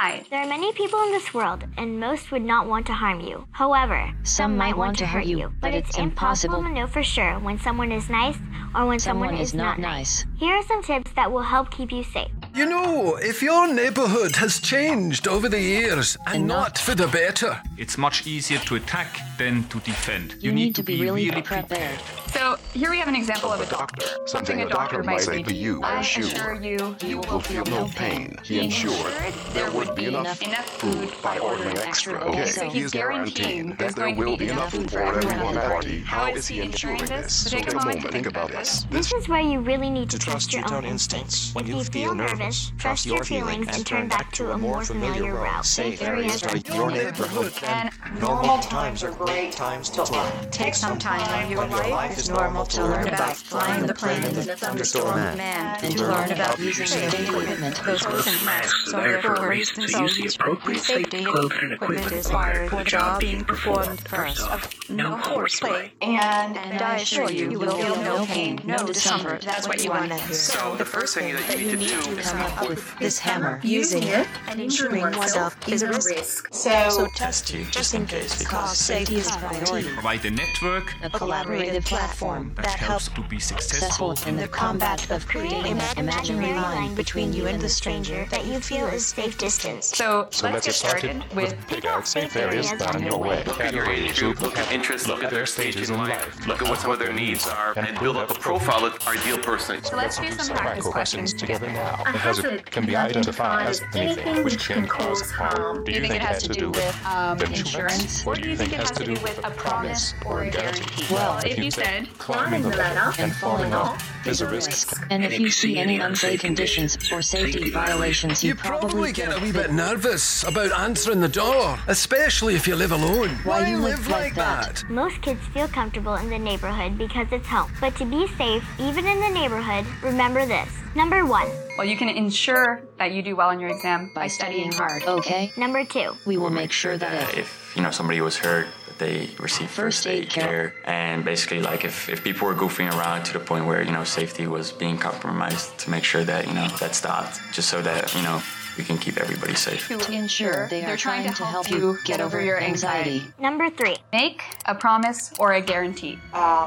Hi. There are many people in this world, and most would not want to harm you. However, some might want to hurt you, but it's impossible to know for sure when someone is nice or when someone is not nice. Here are some tips that will help keep you safe. You know, if your neighborhood has changed over the years and not for the better, it's much easier to attack than to defend. You need to be really prepared. So here we have an example of a doctor. Something a doctor might say to you I as assure you will feel no pain. He ensured there would be enough food by ordering extra. Okay, so he is guaranteeing that there will be enough food for everyone at the party. How is he ensuring this? So take a moment, think about this. This is where you really need to trust your own instincts. When you feel nervous, trust your feelings and turn back to a more familiar route. Safe areas like your neighborhood. And normal times are great times to learn. Take some time in your life. It's normal to learn about flying the plane in the thunderstorm Man, and to learn about using safety equipment. Those wasn't masks, so therefore reasons to use the appropriate safety clothing and equipment required for the job being performed. First off, no horseplay. And I assure you, you will feel no pain, no discomfort. That's what you want to hear. So the first thing that you need to do is come up with this hammer. using it and injuring oneself is a risk. So test you just in case, because safety is a priority. Provide a network, A collaborative platform that helps to be successful in the combat of creating an imaginary line between you and the stranger that you feel is safe distance. So let's get started with pick out safe areas down your way. Look at your age group, look at interests, look at their stages in life, look at what some of their needs are, and build up a profile of our ideal person. So let's do some practice questions together now. A hazard can be identified as anything which can cause harm. Do you think it has to do with insurance? Or do you think it has to do with a promise or a guarantee? Well, if you said climbing the ladder and falling off is a risk. And if you see any unsafe conditions or safety violations, you probably get a wee bit nervous about answering the door, especially if you live alone. Why you live like that? Most kids feel comfortable in the neighborhood because it's home. But to be safe, even in the neighborhood, remember this. Number 1. Well, you can ensure that you do well in your exam by studying hard. Okay. Number 2. We will make sure that If somebody was hurt, that they receive first aid care. And basically, like if people were goofing around to the point where safety was being compromised, to make sure that that stopped, just so that we can keep everybody safe. To ensure they are trying to help you get over your anxiety. Number 3. Make a promise or a guarantee.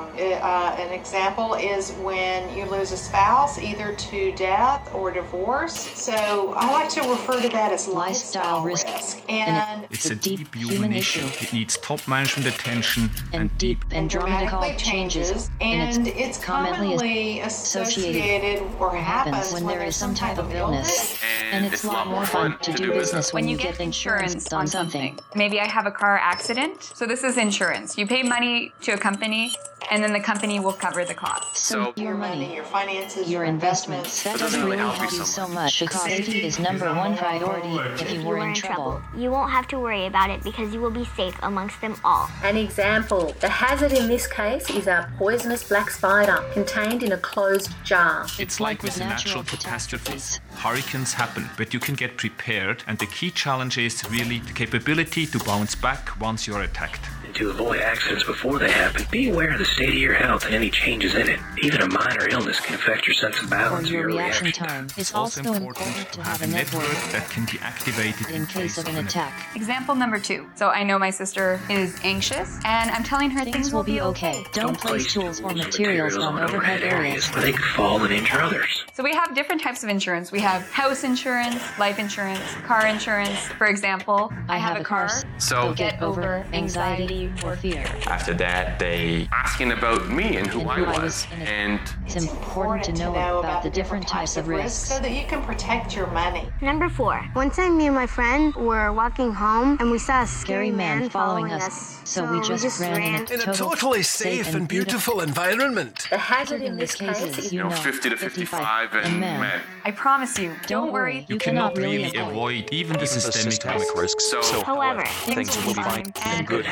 An example is when you lose a spouse, either to death or divorce. So I like to refer to that as lifestyle risk. And it's a deep human issue. It needs top management attention and deep and dramatical changes. And it's commonly associated or happens when there is some type of illness. And it's a lot more fun to do business when you get insurance on something. Maybe I have a car accident. So this is insurance. You pay money to a company, and then the company will cover the cost. So your money, your finances, your investments, that doesn't really help you so much because safety is number one priority if you were in trouble. You won't have to worry about it because you will be safe amongst them all. An example, the hazard in this case is a poisonous black spider contained in a closed jar. It's like with natural catastrophes. Hurricanes happen, but you can get prepared, and the key challenge is really the capability to bounce back once you're attacked. And to avoid accidents before they happen, be aware of the state of your health and any changes in it. Even a minor illness can affect your sense of balance or your reaction time. It's also important to have a network that can be activated in case of an attack. Example number 2. So I know my sister is anxious, and I'm telling her things will be okay. Don't place tools or materials on overhead areas where they can fall and injure others. So we have different types of insurance. We have house insurance, life insurance, car insurance. For example, I have a car, so get over anxiety or fear. After that, they asking about me and who I was. And it's important to know about the different types of risks so that you can protect your money. Number 4. One time me and my friend were walking home and we saw a scary man following us. So we just ran in a totally safe and beautiful environment. The hazard in this case is 50 to 55 and men. I promise you, don't worry. You cannot really avoid even the systemic risks. However, things will be fine. And good housekeeping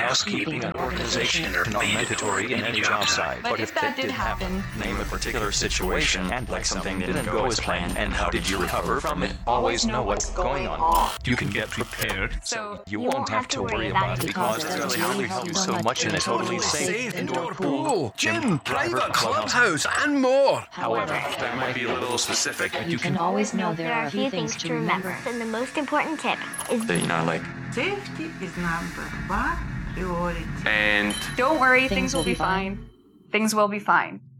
keeping an organization are not mandatory in any job site. But if that did happen, name a particular situation and like something didn't go as planned, and how did you recover from it? Always know what's going on. You can get prepared. So you won't have to worry about it because it really helps so much in a totally safe indoor pool, gym, private clubhouse, and more. However, that might be a little specific. You can always know there are a few things to remember. And the most important tip is safety is number one priority. And don't worry, things will be fine. Things will be fine.